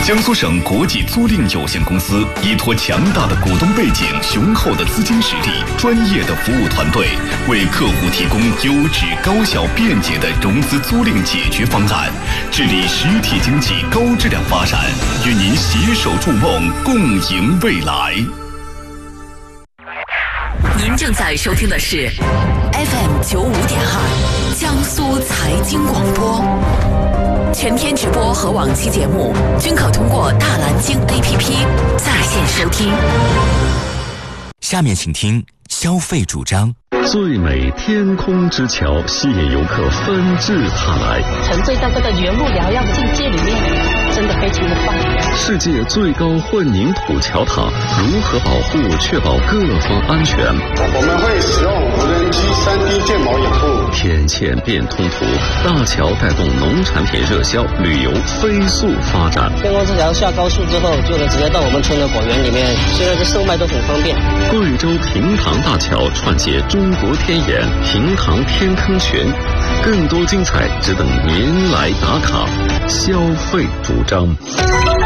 江苏省国际租赁有限公司依托强大的股东背景、雄厚的资金实力、专业的服务团队，为客户提供优质、高效、便捷的融资租赁解决方案，致力实体经济高质量发展，与您携手筑梦，共赢未来。 您正在收听的是 FM95.2 江苏财经广播，全天直播和往期节目均可通过大蓝鲸 APP 在线收听。 下面请听消费主张。 最美天空之桥吸引游客纷至沓来， 沉醉在这个原木缭绕的境界里面，真的非常的棒。 世界最高混凝土桥塔如何保护确保各方安全？ 我们会使用无人机 3D 建模掩护。 天堑变通途，大桥带动农产品热销，旅游飞速发展。 天空之桥下高速之后，就能直接到我们村的果园里面，现在这售卖都很方便。 贵州平塘大桥串接中国天眼，平塘天坑泉，更多精彩只等您来打卡。消费主张。